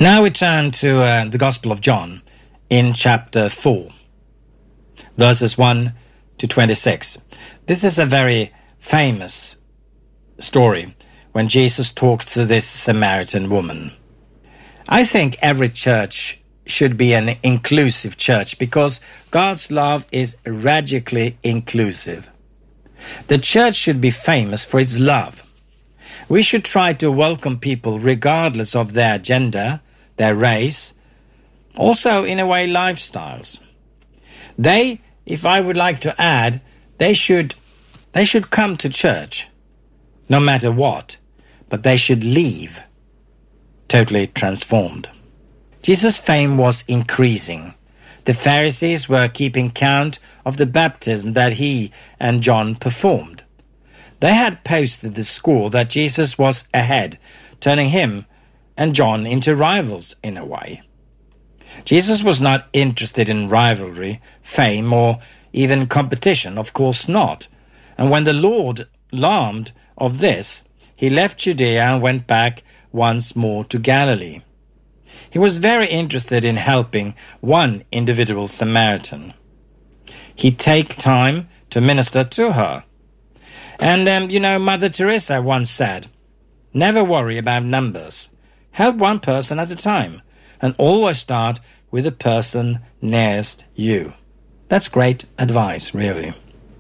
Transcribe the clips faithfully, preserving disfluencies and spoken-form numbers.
Now we turn to uh, the Gospel of John in chapter four, verses one to twenty-six. This is a very famous story when Jesus talks to this Samaritan woman. I think every church should be an inclusive church because God's love is radically inclusive. The church should be famous for its love. We should try to welcome people regardless of their gender, their race, also in a way lifestyles. They, if I would like to add, they should they should come to church no matter what, but they should leave totally transformed. Jesus' fame was increasing. The Pharisees were keeping count of the baptism that he and John performed. They had posted the score that Jesus was ahead, turning him and John into rivals in a way. Jesus was not interested in rivalry, fame, or even competition, of course not. And when the Lord learned of this, he left Judea and went back once more to Galilee. He was very interested in helping one individual Samaritan. He'd take time to minister to her. And, um, you know, Mother Teresa once said, "Never worry about numbers. Help one person at a time, and always start with the person nearest you." That's great advice, really.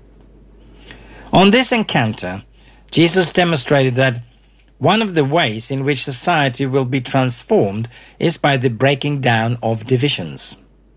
On this encounter, Jesus demonstrated that one of the ways in which society will be transformed is by the breaking down of divisions.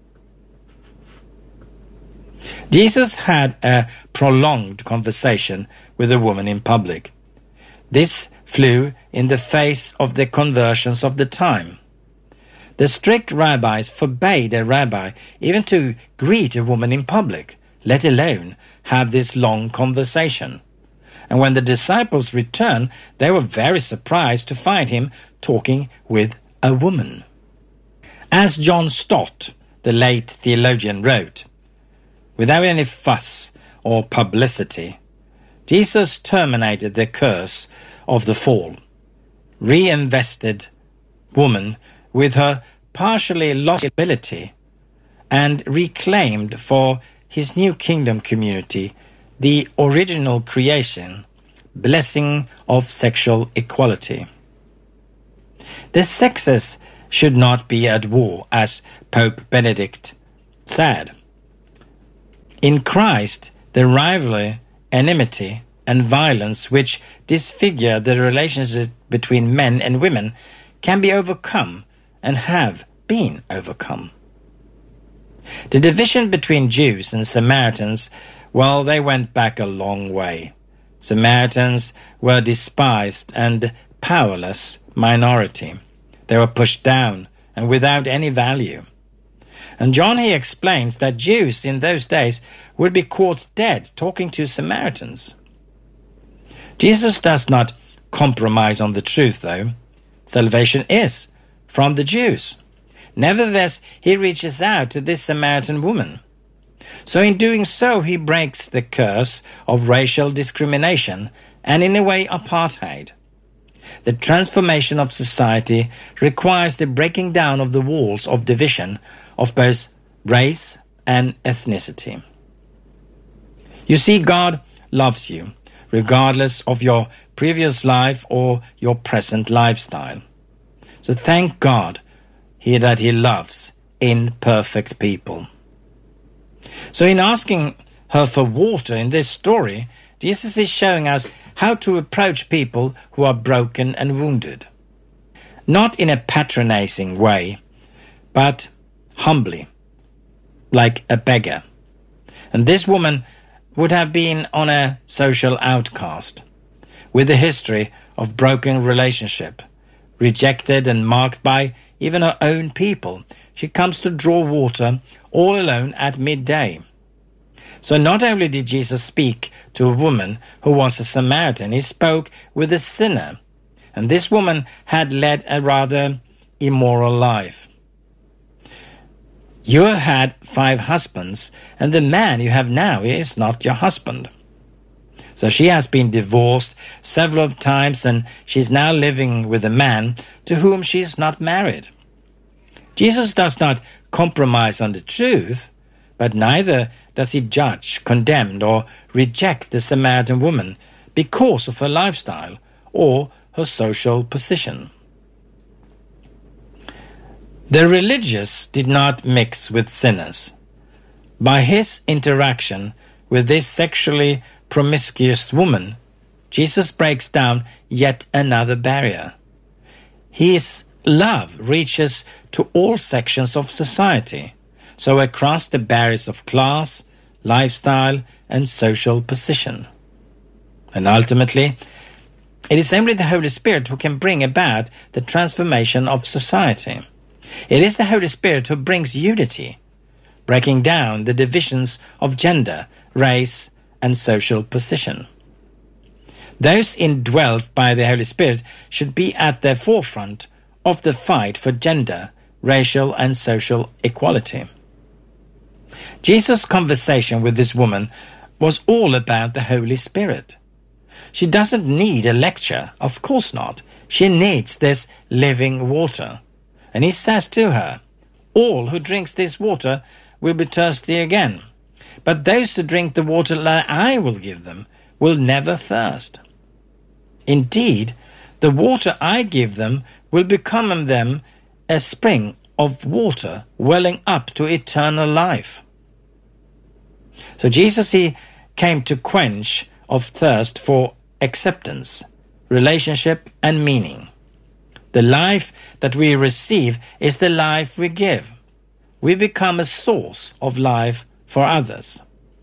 Jesus had a prolonged conversation with a woman in public. This flew in the face of the conversions of the time. The strict rabbis forbade a rabbi even to greet a woman in public, let alone have this long conversation. And when the disciples returned, they were very surprised to find him talking with a woman. As John Stott, the late theologian, wrote, "Without any fuss or publicity, Jesus terminated the curse of the fall, reinvested woman with her partially lost ability, and reclaimed for his new kingdom community the original creation, blessing of sexual equality. The sexes should not be at war, as Pope Benedict said. In Christ, the rivalry, enmity, and violence which disfigure the relationship between men and women can be overcome and have been overcome. The division between Jews and Samaritans, well, they went back a long way. Samaritans were despised and powerless minority. They were pushed down and without any value. And John, he explains that Jews in those days would be caught dead talking to Samaritans. Jesus does not compromise on the truth, though. Salvation is from the Jews. Nevertheless, he reaches out to this Samaritan woman. So in doing so, he breaks the curse of racial discrimination and, in a way, apartheid. The transformation of society requires the breaking down of the walls of division of both race and ethnicity. You see, God loves you, regardless of your previous life or your present lifestyle. So thank God he, that he loves imperfect people. So in asking her for water in this story, Jesus is showing us how to approach people who are broken and wounded. Not in a patronizing way, but humbly, like a beggar. And this woman would have been on a social outcast, with a history of broken relationship, rejected and marked by even her own people. She comes to draw water all alone at midday. So not only did Jesus speak to a woman who was a Samaritan, he spoke with a sinner. And this woman had led a rather immoral life. You have had five husbands, and the man you have now is not your husband. So she has been divorced several times, and she's now living with a man to whom she's not married. Jesus does not compromise on the truth, but neither does he judge, condemn, or reject the Samaritan woman because of her lifestyle or her social position. The religious did not mix with sinners. By his interaction with this sexually promiscuous woman, Jesus breaks down yet another barrier. His love reaches to all sections of society, so across the barriers of class, lifestyle, and social position. And ultimately, it is only the Holy Spirit who can bring about the transformation of society. It is the Holy Spirit who brings unity, breaking down the divisions of gender, race, and social position. Those indwelt by the Holy Spirit should be at the forefront of the fight for gender, racial, and social equality. Jesus' conversation with this woman was all about the Holy Spirit. She doesn't need a lecture, of course not. She needs this living water. And he says to her, "All who drinks this water will be thirsty again. But those who drink the water that I will give them will never thirst. Indeed, the water I give them will become in them a spring of water welling up to eternal life." So Jesus, he came to quench of thirst for acceptance, relationship, and meaning. The life that we receive is the life we give. We become a source of life for others.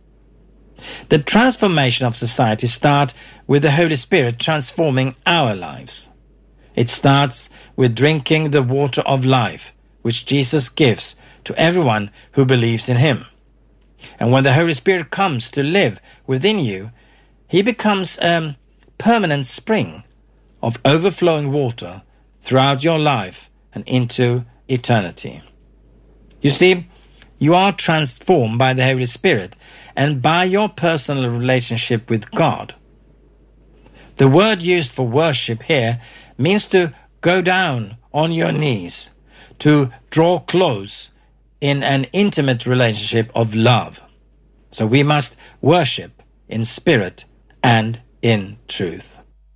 The transformation of society starts with the Holy Spirit transforming our lives. It starts with drinking the water of life, which Jesus gives to everyone who believes in him. And when the Holy Spirit comes to live within you, he becomes a permanent spring of overflowing water throughout your life and into eternity. You see, you are transformed by the Holy Spirit and by your personal relationship with God. The word used for worship here means to go down on your knees, to draw close in an intimate relationship of love. So we must worship in spirit and in truth.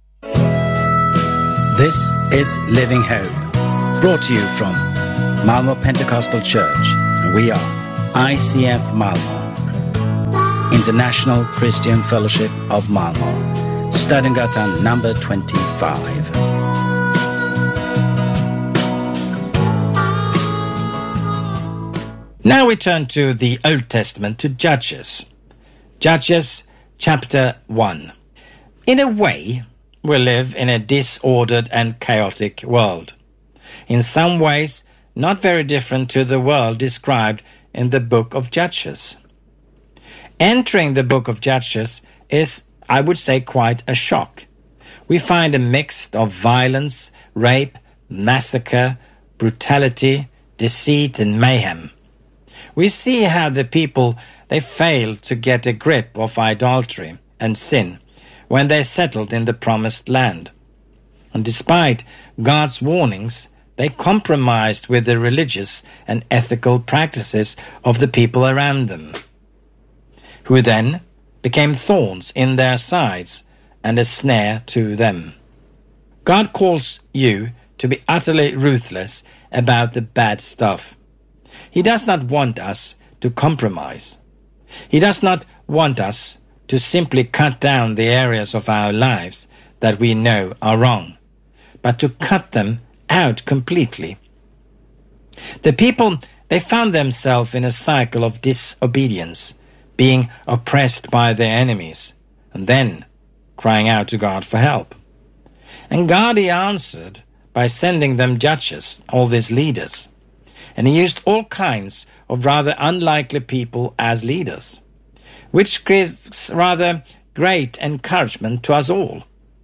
This is Living Hope, brought to you from Malmö Pentecostal Church, and we are I C F Malmö, International Christian Fellowship of Malmö, Stödengatan number twenty-five. Now we turn to the Old Testament, to Judges. Judges chapter one. In a way, we live in a disordered and chaotic world. In some ways, not very different to the world described in the book of Judges. Entering the book of Judges is, I would say, quite a shock. We find a mix of violence, rape, massacre, brutality, deceit, and mayhem. We see how the people, they failed to get a grip of idolatry and sin when they settled in the promised land. And despite God's warnings, they compromised with the religious and ethical practices of the people around them, who then became thorns in their sides and a snare to them. God calls you to be utterly ruthless about the bad stuff. He does not want us to compromise. He does not want us to simply cut down the areas of our lives that we know are wrong, but to cut them out completely. The people, they found themselves in a cycle of disobedience, being oppressed by their enemies, and then crying out to God for help. And God, he answered by sending them judges, all these leaders. And he used all kinds of rather unlikely people as leaders, which gives rather great encouragement to us all.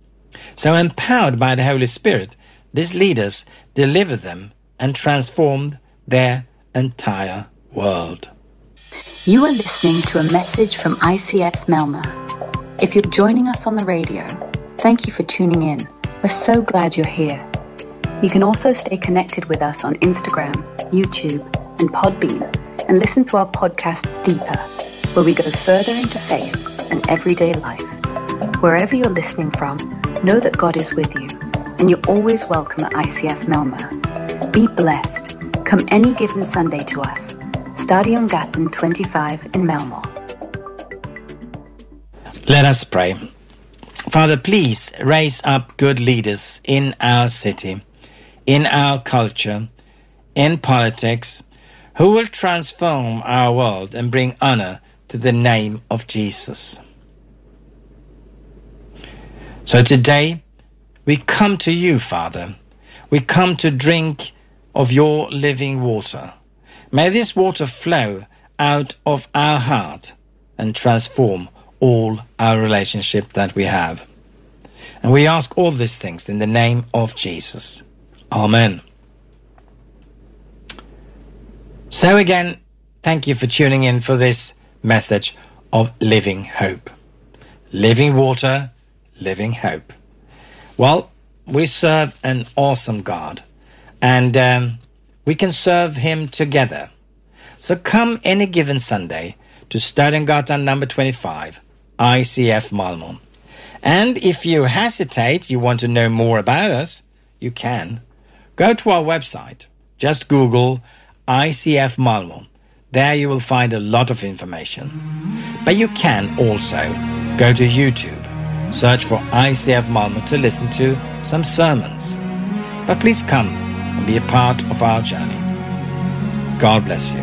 So empowered by the Holy Spirit, these leaders delivered them and transformed their entire world. You are listening to a message from I C F Malmö. If you're joining us on the radio, thank you for tuning in. We're so glad you're here. You can also stay connected with us on Instagram, YouTube, and Podbean, and listen to our podcast Deeper, where we go further into faith and everyday life. Wherever you're listening from, know that God is with you, and you're always welcome at I C F Melma. Be blessed. Come any given Sunday to us. Stadion Gatton twenty-five in Melmore. Let us pray. Father, please raise up good leaders in our city, in our culture, in politics, who will transform our world and bring honor to the name of Jesus. So today, we come to you, Father. We come to drink of your living water. May this water flow out of our heart and transform all our relationship that we have. And we ask all these things in the name of Jesus. Amen. So again, thank you for tuning in for this message of living hope. Living water, living hope. Well, we serve an awesome God, and um, we can serve him together. So come any given Sunday to Stadiongatan number twenty-five, I C F Malmö. And if you hesitate, you want to know more about us, you can. Go to our website. Just Google I C F Malmö. There you will find a lot of information. But you can also go to YouTube. Search for I C F Malmö to listen to some sermons. But please come and be a part of our journey. God bless you.